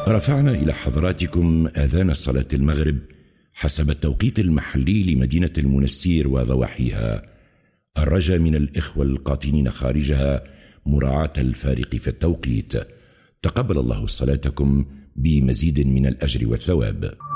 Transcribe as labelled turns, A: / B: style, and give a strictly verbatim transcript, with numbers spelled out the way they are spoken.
A: رفعنا إلى حضراتكم آذان الصلاة المغرب حسب التوقيت المحلي لمدينة المنستير وضواحيها، الرجاء من الإخوة القاطنين خارجها مراعاة الفارق في التوقيت. تقبل الله صلاتكم بمزيد من الأجر والثواب.